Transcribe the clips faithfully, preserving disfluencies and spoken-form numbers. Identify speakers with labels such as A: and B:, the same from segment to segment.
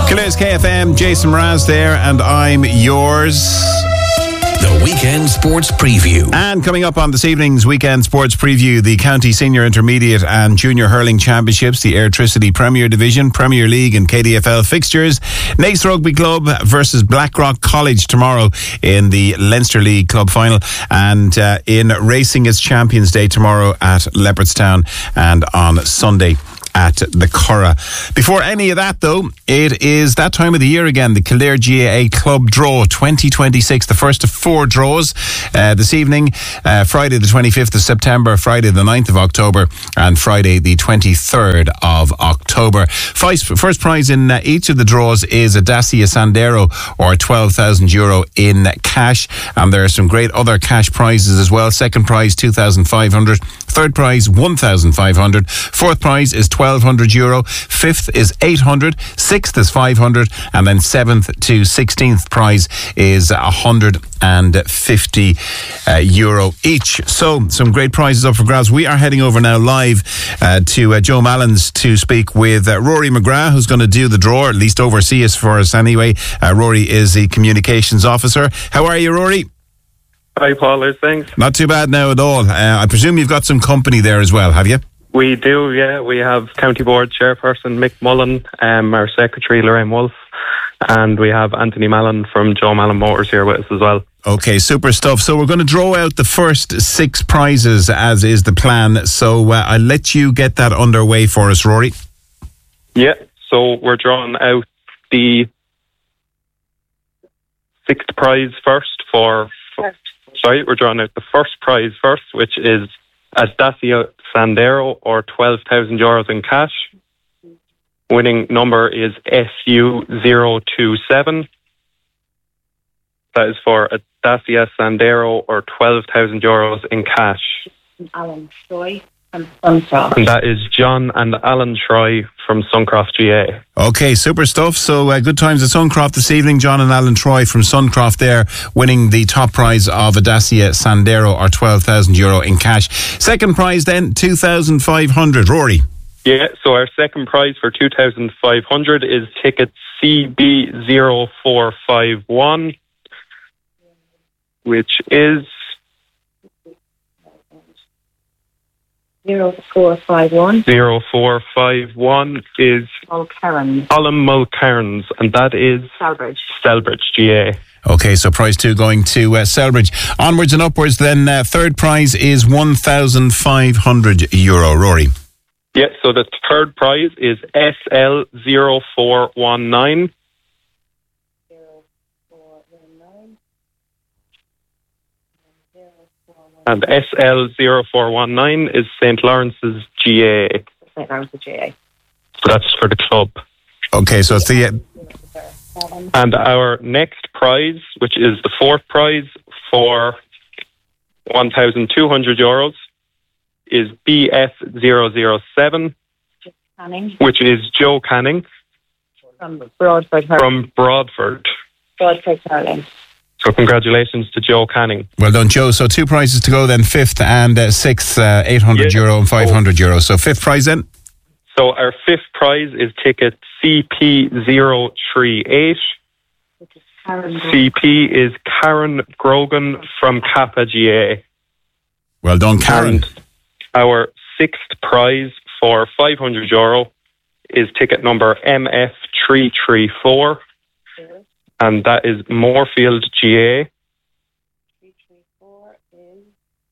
A: Killers K F M, Jason Mraz there, and I'm yours.
B: The Weekend Sports Preview.
A: And coming up on this evening's Weekend Sports Preview, the County Senior Intermediate and Junior Hurling Championships, the Airtricity Premier Division, Premier League and K D F L fixtures, Naas Rugby Club versus Blackrock College tomorrow in the Leinster League Club Final, and uh, in Racing it's Champions Day tomorrow at Leopardstown and on Sunday at the Curragh. Before any of that, though, it is that time of the year again, the Kildare G A A Club Draw twenty twenty-six, the first of four draws uh, this evening, uh, Friday the twenty-fifth of September, Friday the ninth of October, and Friday the twenty-third of October. First, first prize in uh, each of the draws is a Dacia Sandero, or twelve thousand euro in cash, and there are some great other cash prizes as well. Second prize two thousand five hundred, third prize one thousand five hundred, fourth prize is twelve hundred euro, fifth is eight hundred, sixth is five hundred, and then seventh to sixteenth prize is one hundred fifty uh, euro each. So some great prizes up for grabs. We are heading over now live uh, to uh, Joe Mallon's to speak with uh, Rory McGrath, who's going to do the draw, or at least oversee it for us anyway. uh, Rory is the communications officer. How are you, Rory?
C: Hi, Paul. How's things?
A: Not too bad now at all. uh, I presume you've got some company there as well, have you?
C: We do, yeah. We have County Board Chairperson Mick Mullen, um, our Secretary Lorraine Wolfe, and we have Anthony Mallon from Joe Mallon Motors here with us as well.
A: Okay, super stuff. So we're going to draw out the first six prizes, as is the plan. So uh, I'll let you get that underway for us, Rory.
C: Yeah, so we're drawing out the sixth prize first for... Sorry, we're drawing out the first prize first, which is a Dacia Sandero, or twelve thousand euros in cash. Winning number is S U zero two seven. That is for a Dacia Sandero, or twelve thousand euros in cash.
D: Alan Troy from Suncroft.
C: And that is John and Alan Troy from Suncroft G A.
A: Okay, super stuff. So uh, good times at Suncroft this evening. John and Alan Troy from Suncroft there, winning the top prize of a Dacia Sandero, or twelve thousand euro in cash. Second prize then, two thousand five hundred. Rory.
C: Yeah, so our second prize for two thousand five hundred is ticket C B zero four five one, which is...
D: Zero four five one.
C: Zero four five one is
D: Mulcairns.
C: Colin Mulcairns, and that is
D: Selbridge.
C: Selbridge G A.
A: Okay, so prize two going to uh, Selbridge. Onwards and upwards then, uh, third prize is one thousand five hundred euro. Rory.
C: Yeah, so the third prize is S L zero four one nine. And S L zero four one nine is Saint Lawrence's G A.
D: Saint Lawrence's G A.
C: So that's for the club.
A: Okay, so it's the... Uh,
C: and our next prize, which is the fourth prize for one thousand two hundred euros, is B F zero zero seven,
D: Canning.
C: Which is Joe Canning.
D: From Broadford.
C: From Broadford.
D: Broadford, Hurling.
C: So congratulations to Joe Canning.
A: Well done, Joe. So two prizes to go then, fifth and uh, sixth, uh, eight hundred
C: yeah.
A: euro and five hundred euro. So fifth prize then?
C: So our fifth prize is ticket C P zero three eight.
D: Which is Karen.
C: C P is Karen Grogan from Kappa G A.
A: Well done, Karen.
C: And our sixth prize for five hundred euro is ticket number M F three three four. And that is Moorfield G A.
D: three three four is...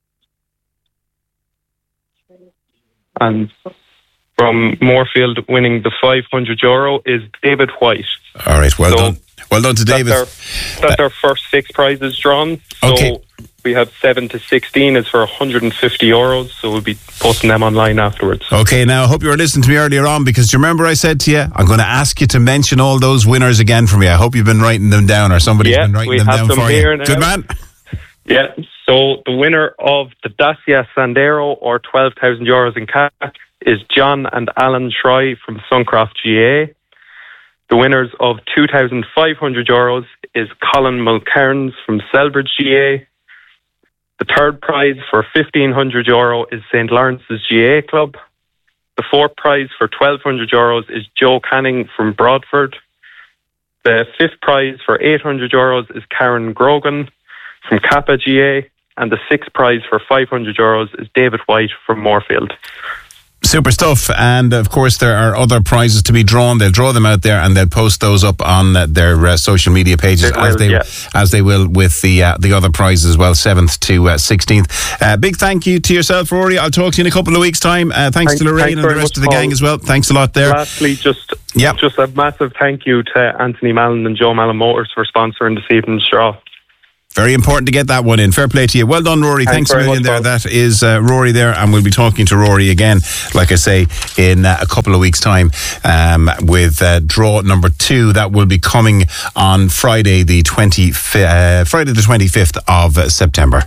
C: And from Moorfield winning the five hundred euro is David White.
A: All right, well
C: so
A: done. Well done to
C: that's
A: David.
C: Our, that's uh, our first six prizes drawn. So
A: okay.
C: We have seven to sixteen is for one hundred fifty euros, so we'll be posting them online afterwards.
A: Okay, now I hope you were listening to me earlier on, because do you remember I said to you, I'm going to ask you to mention all those winners again for me. I hope you've been writing them down, or somebody's
C: yeah,
A: been writing
C: we
A: them
C: have
A: down
C: them
A: for
C: here
A: you.
C: now.
A: Good man.
C: Yeah, so the winner of the Dacia Sandero, or twelve thousand euros in cash, is John and Alan Troy from Suncroft G A. The winners of two thousand five hundred euros is Colin Mulcairns from Selbridge G A. The third prize for fifteen hundred euro is Saint Lawrence's G A Club. The fourth prize for twelve hundred euros is Joe Canning from Broadford. The fifth prize for eight hundred euros is Karen Grogan from Kappa G A, and the sixth prize for five hundred euros is David White from Moorfield.
A: Super stuff. And of course there are other prizes to be drawn. They'll draw them out there and they'll post those up on uh, their uh, social media pages
C: They
A: as
C: will,
A: they
C: yeah.
A: as they will with the uh, the other prizes as well, seventh to uh, sixteenth. Uh, big thank you to yourself, Rory. I'll talk to you in a couple of weeks' time. Uh, thanks,
C: Thanks-
A: to Lorraine
C: thanks
A: and the
C: very
A: rest of
C: much,
A: the gang
C: Paul.
A: as well. Thanks a lot there.
C: Lastly, just
A: Yep.
C: just a massive thank you to Anthony Mallon and Joe Mallon Motors for sponsoring this evening's draw.
A: Very important to get that one in. Fair play to you. Well done, Rory. Thanks,
C: Thanks
A: a
C: very
A: million there.
C: much,
A: That is uh, Rory there, and we'll be talking to Rory again, like I say, in uh, a couple of weeks' time um, with uh, draw number two. That will be coming on Friday, the twenty-fifth, uh, Friday the twenty-fifth of uh, September.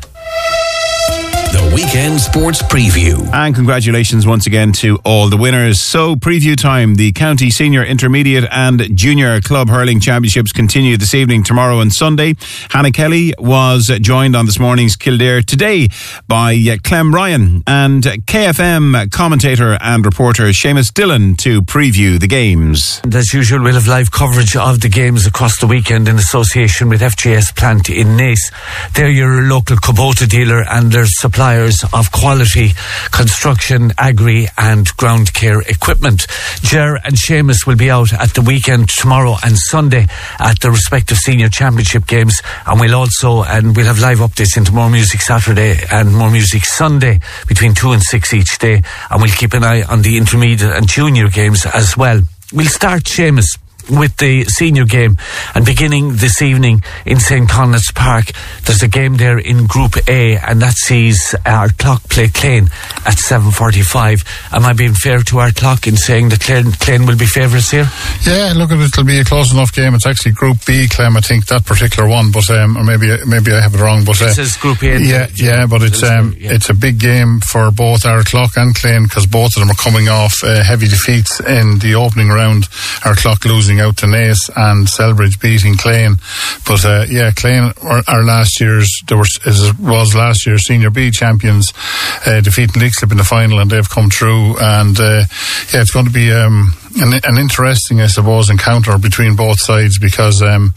B: The Weekend Sports Preview.
A: And congratulations once again to all the winners. So, preview time. The County Senior, Intermediate and Junior Club Hurling Championships continue this evening, tomorrow and Sunday. Hannah Kelly was joined on this morning's Kildare today by uh, Clem Ryan and K F M commentator and reporter Seamus Dillon to preview the games.
E: And as usual, we'll have live coverage of the games across the weekend in association with F G S Plant in Naas. They're your local Kubota dealer and their suppliers of quality construction, agri and ground care equipment. Ger and Seamus will be out at the weekend tomorrow and Sunday at the respective senior championship games, and we'll also and we'll have live updates into More Music Saturday and More Music Sunday between two and six each day, and we'll keep an eye on the intermediate and junior games as well. We'll start, Seamus, with the senior game, and beginning this evening in Saint Conleth's Park, there's a game there in Group A, and that sees our Clock play Clane at seven forty-five. Am I being fair to our Clock in saying that Clane, Clane will be favourites here?
F: Yeah, look, it'll be a close enough game. It's actually Group B, Clem, I think, that particular one, but um, or maybe maybe I have it wrong. But uh,
E: It says Group A.
F: yeah, yeah, but it's um,
E: yeah.
F: it's a big game for both our Clock and Clane, because both of them are coming off uh, heavy defeats in the opening round. Our Clock losing out to Naas and Selbridge beating Clane. But uh, yeah, Clane are, are last year's, there was, was last year's Senior B champions, uh, defeating Leixlip in the final, and they've come through. And uh, yeah, it's going to be um, an, an interesting, I suppose, encounter between both sides, because um,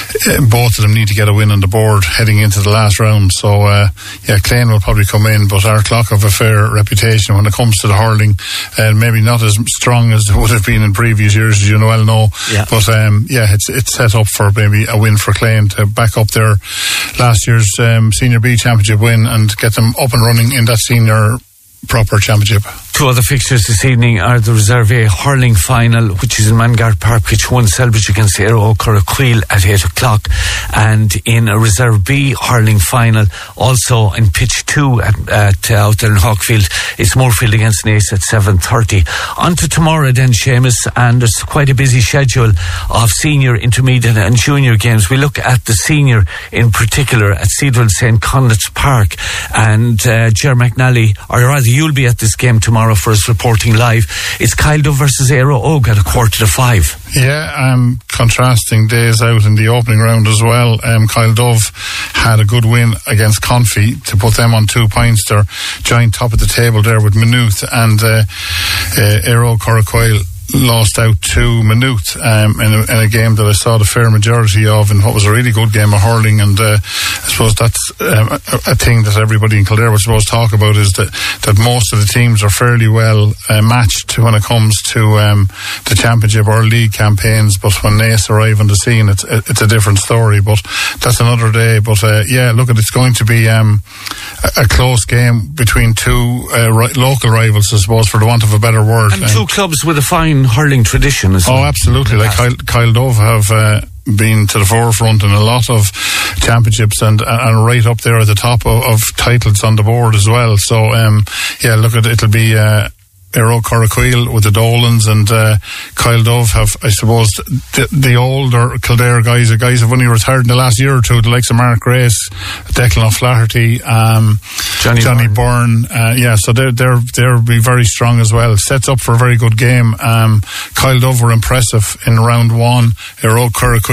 F: both of them need to get a win on the board heading into the last round. So uh, yeah, Clane will probably come in, but our Clock have a fair reputation when it comes to the hurling, and uh, maybe not as strong as it would have been in previous years, as you well know.
E: Yeah.
F: But um, yeah, it's it's set up for maybe a win for Clane to back up their last year's um, Senior B championship win and get them up and running in that senior proper championship.
E: Two other fixtures this evening are the Reserve A hurling final, which is in Mangart Park, pitch one, Selbridge against Aero Curraquil at eight o'clock, and in a Reserve B hurling final, also in pitch two at, at uh, out there in Hawkfield, it's Moorfield against Naas at seven thirty. On to tomorrow then, Seamus, and there's quite a busy schedule of senior, intermediate and junior games. We look at the senior in particular at Cedarville Saint Conleth's Park, and uh, Ger McNally, or rather you'll be at this game tomorrow for us reporting live. It's Kyle Dove versus Aero Og at a quarter to five.
F: Yeah, um, contrasting days out in the opening round as well. Um, Kyle Dove had a good win against Confey to put them on two points. They're joint top of the table there with Maynooth, and uh, uh, Aero Curraquil lost out to Maynooth um, in, a, in a game that I saw the fair majority of, in what was a really good game of hurling. And uh, I suppose that's um, a, a thing that everybody in Kildare was supposed to talk about, is that, that most of the teams are fairly well uh, matched when it comes to um, the championship or league campaigns. But when Naas arrive on the scene, it's it's a different story. But that's another day. But uh, yeah, look, it's going to be um, a, a close game between two uh, ri- local rivals, I suppose, for the want of a better word.
E: And two
F: um,
E: clubs with a fine hurling tradition as well.
F: Oh, absolutely. Like Kyle, Kyle Dove have uh, been to the forefront in a lot of championships, and and right up there at the top of, of titles on the board as well. So um, yeah, look, at it'll be uh, Aero Curraquil with the Dolans, and uh, Kyle Dove have, I suppose, the, the older Kildare guys, the guys have only retired in the last year or two, the likes of Mark Grace, Declan O'Flaherty, um,
E: Johnny,
F: Johnny
E: Byrne.
F: Byrne. Uh, yeah, so they're they're they'll be very strong as well. It sets up for a very good game. Um, Kyle Dove were impressive in round one. Aero Curraquil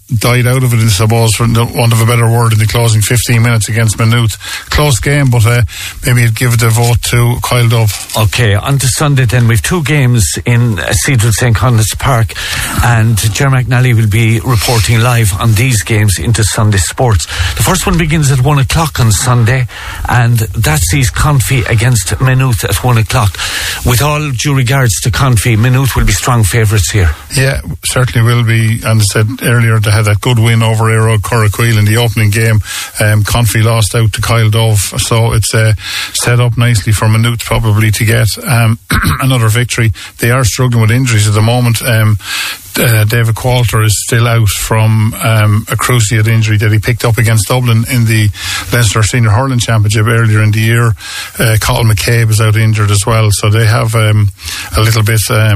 F: died out of it, I suppose, for the want of a better word, in the closing fifteen minutes against Maynooth. Close game, but uh, maybe you'd give the vote to Kyle Dove.
E: Okay, on to Sunday then. We've two games in uh, Cedral Saint Conleth's Park, and Ger McNally will be reporting live on these games into Sunday sports. The first one begins at one o'clock on Sunday, and that sees Confey against Maynooth at one o'clock. With all due regards to Confey, Maynooth will be strong favourites here.
F: Yeah, certainly will be. And I said earlier, they had that good win over Aero Corraquil in the opening game. Um, Confey lost out to Kyle Dove, so it's uh, set up nicely for Maynooth probably to get um, another victory. They are struggling with injuries at the moment. Um, Uh, David Qualter is still out from um, a cruciate injury that he picked up against Dublin in the Leinster Senior Hurling Championship earlier in the year. Uh, Colin McCabe is out injured as well, so they have um, a little bit um,